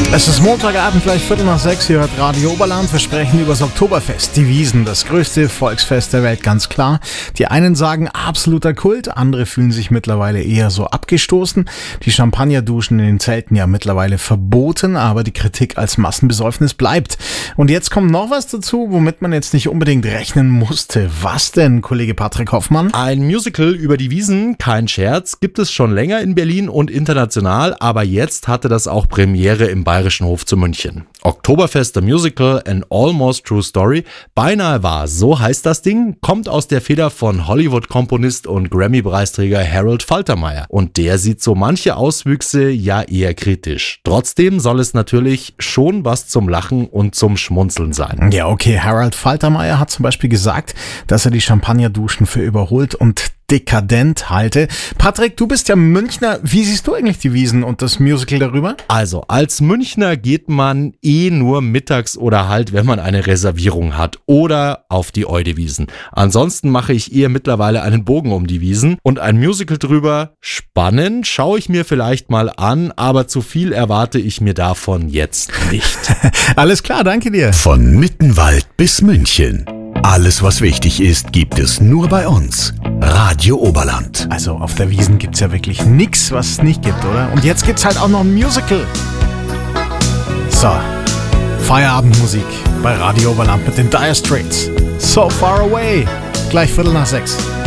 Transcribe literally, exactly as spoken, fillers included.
Es ist Montagabend, gleich Viertel nach sechs, hier hört Radio Oberland. Wir sprechen über das Oktoberfest, die Wiesn, das größte Volksfest der Welt, ganz klar. Die einen sagen absoluter Kult, andere fühlen sich mittlerweile eher so abgestoßen. Die Champagnerduschen in den Zelten ja mittlerweile verboten, aber die Kritik als Massenbesäufnis bleibt. Und jetzt kommt noch was dazu, womit man jetzt nicht unbedingt rechnen musste. Was denn, Kollege Patrick Hoffmann? Ein Musical über die Wiesn, kein Scherz, gibt es schon länger in Berlin und international, aber jetzt hatte das auch Premiere im Bayerischen Hof zu München. Oktoberfest the Musical, an almost true story. Beinahe wahr, so heißt das Ding, kommt aus der Feder von Hollywood-Komponist und Grammy-Preisträger Harold Faltermeyer. Und der sieht so manche Auswüchse ja eher kritisch. Trotzdem soll es natürlich schon was zum Lachen und zum Schmunzeln sein. Ja, okay, Harold Faltermeyer hat zum Beispiel gesagt, dass er die Champagnerduschen für überholt und dekadent halte. Patrick, du bist ja Münchner. Wie siehst du eigentlich die Wiesn und das Musical darüber? Also, als Münchner geht man eh nur mittags oder halt, wenn man eine Reservierung hat oder auf die Eudewiesen. Ansonsten mache ich eher mittlerweile einen Bogen um die Wiesn und ein Musical drüber. Spannend, schaue ich mir vielleicht mal an, aber zu viel erwarte ich mir davon jetzt nicht. Alles klar, danke dir. Von Mittenwald bis München. Alles, was wichtig ist, gibt es nur bei uns. Radio Oberland. Also auf der Wiesn gibt's ja wirklich nix, was es nicht gibt, oder? Und jetzt gibt's halt auch noch ein Musical. So, Feierabendmusik bei Radio Oberland mit den Dire Straits. So Far Away. Gleich Viertel nach sechs.